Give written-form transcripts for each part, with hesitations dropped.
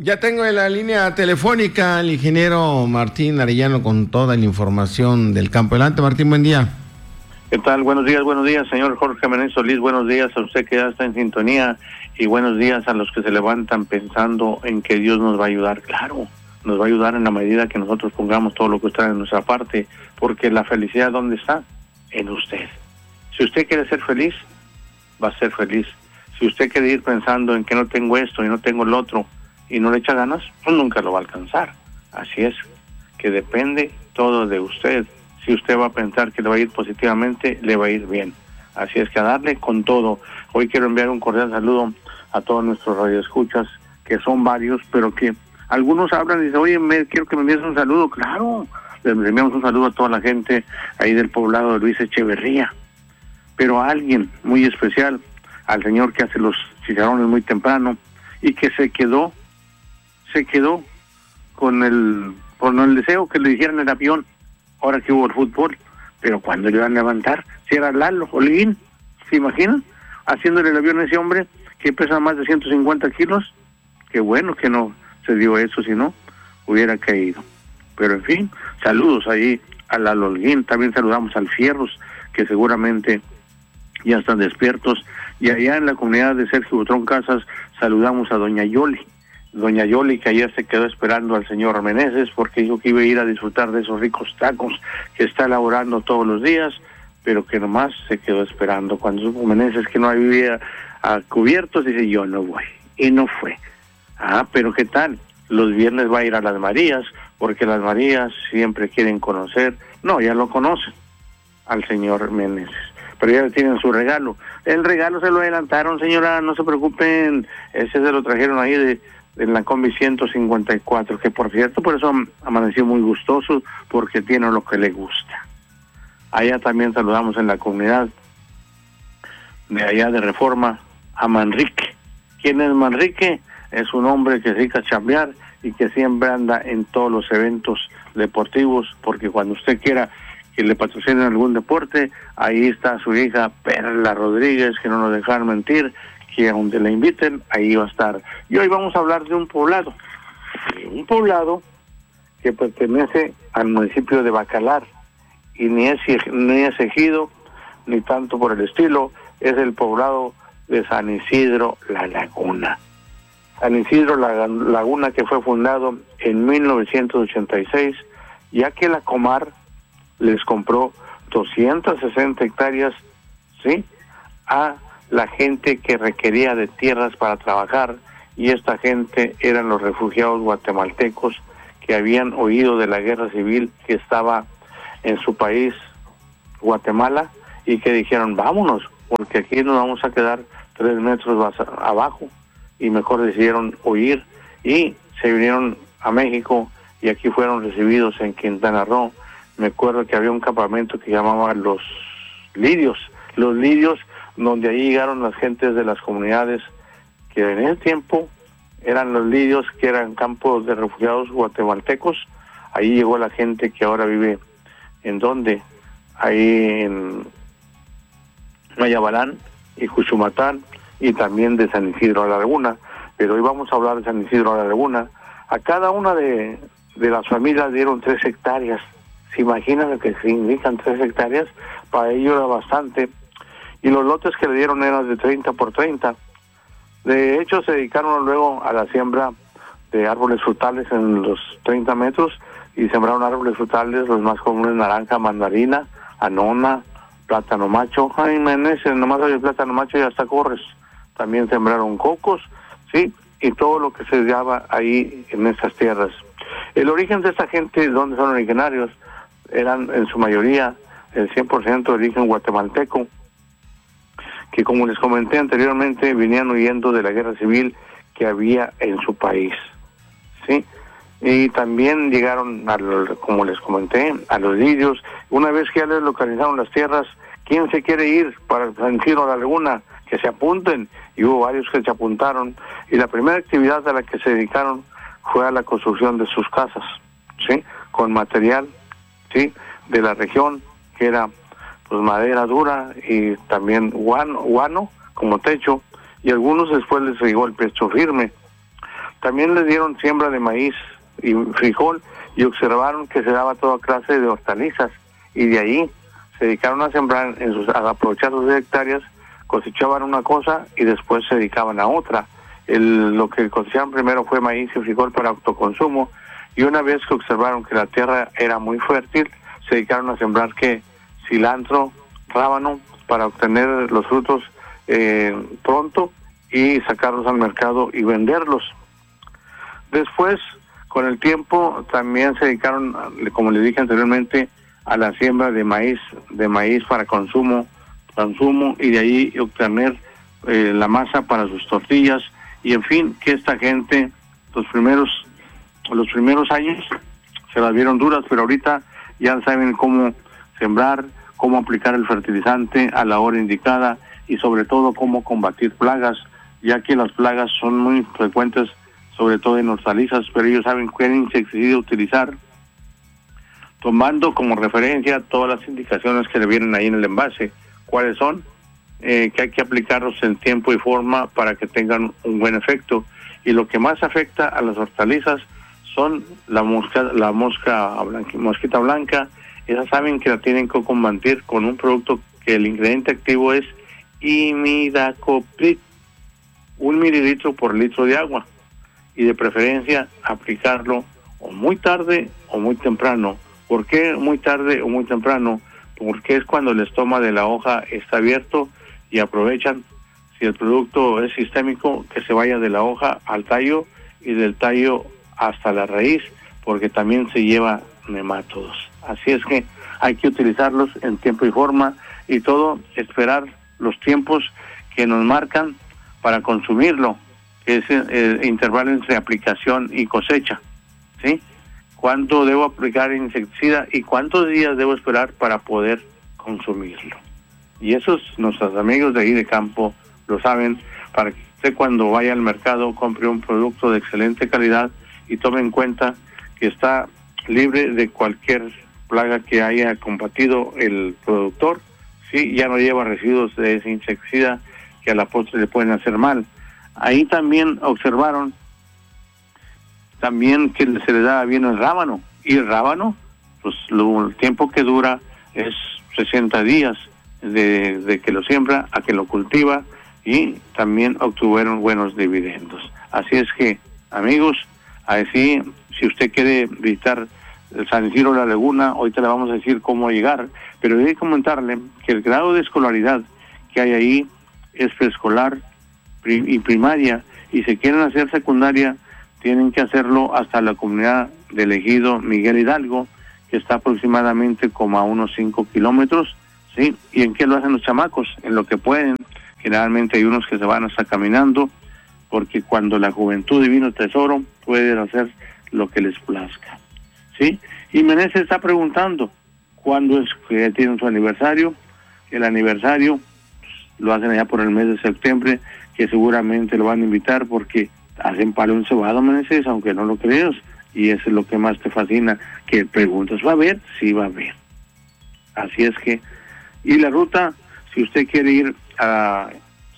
Ya tengo en la línea telefónica al ingeniero Martín Arellano con toda la información del campo. Adelante, Martín, buen día. ¿Qué tal? Buenos días, señor Jorge Menéndez Solís. Buenos días a usted que ya está en sintonía y buenos días a los que se levantan pensando en que Dios nos va a ayudar. Claro, nos va a ayudar en la medida que nosotros pongamos todo lo que está en nuestra parte, porque la felicidad, ¿dónde está? En usted. Si usted quiere ser feliz, va a ser feliz. Si usted quiere ir pensando en que no tengo esto y no tengo el otro y no le echa ganas, pues nunca lo va a alcanzar. Así es, que depende todo de usted. Si usted va a pensar que le va a ir positivamente, le va a ir bien. Así es que a darle con todo. Hoy quiero enviar un cordial saludo a todos nuestros radioescuchas, que son varios, pero que algunos hablan y dicen, oye, quiero que me envíes un saludo. Claro, les enviamos un saludo a toda la gente ahí del poblado de Luis Echeverría. Pero a alguien muy especial, al señor que hace los chicharrones muy temprano y que se quedó con el deseo que le dijeran el avión, ahora que hubo el fútbol, pero cuando le iban a levantar, si era Lalo Holguín, ¿se imaginan? Haciéndole el avión a ese hombre que pesa más de 150 kilos, qué bueno que no se dio eso, si no, hubiera caído. Pero en fin, saludos ahí a Lalo Holguín, también saludamos al Fierros, que seguramente ya están despiertos, y allá en la comunidad de Sergio Butrón Casas saludamos a Doña Yoli, que ayer se quedó esperando al señor Meneses porque dijo que iba a ir a disfrutar de esos ricos tacos que está elaborando todos los días, pero que nomás se quedó esperando. Cuando supo Meneses que no había cubiertos, dice, yo no voy, y no fue. Pero ¿qué tal? Los viernes va a ir a las Marías, porque las Marías siempre quieren conocer, no, ya lo conocen, al señor Meneses, pero ya tienen su regalo. El regalo se lo adelantaron, señora, no se preocupen, ese se lo trajeron ahí de la combi 154, que por cierto, por eso amaneció muy gustoso, porque tiene lo que le gusta. Allá también saludamos en la comunidad de allá de Reforma a Manrique. ¿Quién es Manrique? Es un hombre que se dedica a chambear y que siempre anda en todos los eventos deportivos, porque cuando usted quiera que le patrocinen algún deporte, ahí está su hija Perla Rodríguez, que no nos dejan mentir, que a donde le inviten, ahí va a estar. Y hoy vamos a hablar de un poblado que pertenece al municipio de Bacalar, y ni es ejido, ni tanto por el estilo, es el poblado de San Isidro La Laguna. San Isidro La Laguna, que fue fundado en 1986, ya que la Comar les compró 260 hectáreas, ¿sí?, a la gente que requería de tierras para trabajar, y esta gente eran los refugiados guatemaltecos que habían oído de la guerra civil que estaba en su país, Guatemala, y que dijeron, vámonos, porque aquí nos vamos a quedar 3 metros abajo, y mejor decidieron huir, y se vinieron a México, y aquí fueron recibidos en Quintana Roo. Me acuerdo que había un campamento que llamaban Los Lirios, donde ahí llegaron las gentes de las comunidades que en ese tiempo eran Los Lirios, que eran campos de refugiados guatemaltecos. Ahí llegó la gente que ahora vive en donde, ahí en Mayabalán y Juchumatán, y también de San Isidro La Laguna. Pero hoy vamos a hablar de San Isidro La Laguna. A cada una de las familias dieron 3 hectáreas. ¿Se imaginan lo que significan 3 hectáreas? Para ellos era bastante. Y los lotes que le dieron eran de 30 por 30. De hecho, se dedicaron luego a la siembra de árboles frutales en los 30 metros, y sembraron árboles frutales, los más comunes: naranja, mandarina, anona, plátano macho. Ay, Meneses, nomás hay plátano macho y hasta corres. También sembraron cocos, sí, y todo lo que se daba ahí en esas tierras. El origen de esta gente, ¿dónde son originarios? Eran en su mayoría el 100% de origen guatemalteco, que, como les comenté anteriormente, venían huyendo de la guerra civil que había en su país, ¿sí? Y también llegaron, como les comenté, a Los Lirios. Una vez que ya les localizaron las tierras, ¿quién se quiere ir para San Isidro La Laguna? Que se apunten. Y hubo varios que se apuntaron, y la primera actividad a la que se dedicaron fue a la construcción de sus casas, ¿sí?, con material, ¿sí?, de la región, que era pues madera dura y también guano como techo, y algunos después les llegó el pecho firme. También les dieron siembra de maíz y frijol y observaron que se daba toda clase de hortalizas, y de ahí se dedicaron a sembrar, a aprovechar sus hectáreas, cosechaban una cosa y después se dedicaban a otra. Lo que cosecharon primero fue maíz y frijol para autoconsumo, y una vez que observaron que la tierra era muy fértil, se dedicaron a sembrar cilantro, rábano, para obtener los frutos pronto y sacarlos al mercado y venderlos. Después, con el tiempo, también se dedicaron, como les dije anteriormente, a la siembra de maíz para consumo, y de ahí obtener la masa para sus tortillas. Y en fin, que esta gente los primeros años se las vieron duras, pero ahorita ya saben cómo sembrar, cómo aplicar el fertilizante a la hora indicada, y sobre todo cómo combatir plagas, ya que las plagas son muy frecuentes, sobre todo en hortalizas, pero ellos saben qué insecticida utilizar, tomando como referencia todas las indicaciones que le vienen ahí en el envase. ¿Cuáles son? Que hay que aplicarlos en tiempo y forma para que tengan un buen efecto. Y lo que más afecta a las hortalizas son la mosquita blanca. Esas saben que la tienen que combatir con un producto que el ingrediente activo es imidacloprid, 1 mililitro por litro de agua, y de preferencia aplicarlo o muy tarde o muy temprano. ¿Por qué muy tarde o muy temprano? Porque es cuando el estoma de la hoja está abierto y aprovechan, si el producto es sistémico, que se vaya de la hoja al tallo y del tallo hasta la raíz, porque también se lleva nemátodos. Así es que hay que utilizarlos en tiempo y forma, y todo esperar los tiempos que nos marcan para consumirlo, que es el intervalo entre aplicación y cosecha, ¿sí? ¿Cuánto debo aplicar insecticida y cuántos días debo esperar para poder consumirlo? Y esos nuestros amigos de ahí de campo lo saben, para que usted cuando vaya al mercado compre un producto de excelente calidad y tome en cuenta que está libre de cualquier plaga que haya combatido el productor, sí, ya no lleva residuos de ese insecticida que a la postre le pueden hacer mal. Ahí también observaron también que se le da bien el rábano, y el rábano, pues el tiempo que dura es 60 días de que lo siembra a que lo cultiva, y también obtuvieron buenos dividendos. Así es que, amigos, así, si usted quiere visitar el San Isidro La Laguna, ahorita le vamos a decir cómo llegar, pero debe comentarle que el grado de escolaridad que hay ahí es preescolar y primaria, y si quieren hacer secundaria, tienen que hacerlo hasta la comunidad del ejido Miguel Hidalgo, que está aproximadamente como a unos 5 kilómetros, ¿sí? ¿Y en qué lo hacen los chamacos? En lo que pueden. Generalmente hay unos que se van hasta caminando, porque cuando la juventud divino tesoro, pueden hacer lo que les plazca, ¿sí? Y Meneses está preguntando, ¿cuándo es que tienen su aniversario? El aniversario lo hacen allá por el mes de septiembre, que seguramente lo van a invitar porque hacen palo encebado, Meneses, aunque no lo creas, y eso es lo que más te fascina, que preguntas, ¿va a haber? Sí, va a haber. Así es que, y la ruta, si usted quiere ir a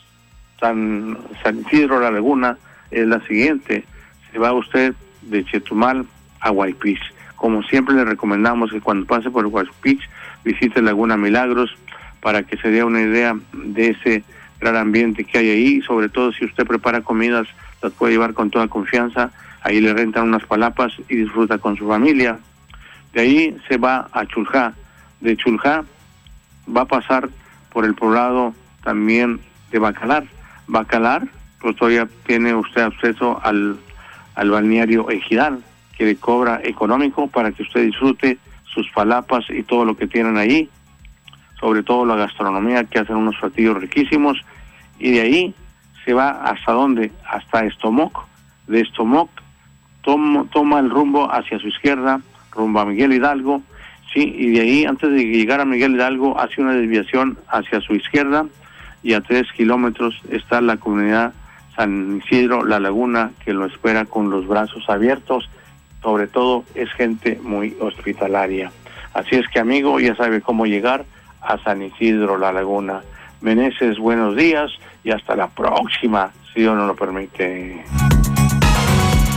San Isidro La Laguna, es la siguiente: se va usted de Chetumal a Huaypich. Como siempre le recomendamos que cuando pase por Huaypich visite Laguna Milagros, para que se dé una idea de ese gran ambiente que hay ahí, y sobre todo si usted prepara comidas, las puede llevar con toda confianza. Ahí le rentan unas palapas y disfruta con su familia. De ahí se va a Chuljá. De Chuljá va a pasar por el poblado también de Bacalar. Bacalar, pues todavía tiene usted acceso al balneario Ejidal, que le cobra económico para que usted disfrute sus palapas y todo lo que tienen ahí, sobre todo la gastronomía, que hacen unos platillos riquísimos. Y de ahí se va hasta ¿dónde? Hasta Estomoc. De Estomoc toma el rumbo hacia su izquierda, rumbo a Miguel Hidalgo, sí, y de ahí, antes de llegar a Miguel Hidalgo, hace una desviación hacia su izquierda, y a 3 kilómetros está la comunidad San Isidro La Laguna, que lo espera con los brazos abiertos. Sobre todo es gente muy hospitalaria. Así es que, amigo, ya sabe cómo llegar a San Isidro La Laguna. Meneses, buenos días y hasta la próxima, si Dios nos lo permite.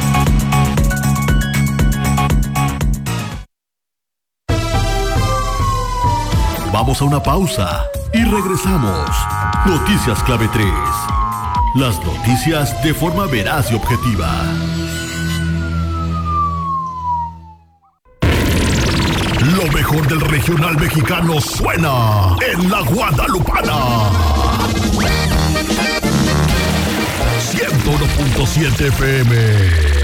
Vamos a una pausa y regresamos. Noticias Clave 3. Las noticias de forma veraz y objetiva. Lo mejor del regional mexicano suena en La Guadalupana. 101.7 FM.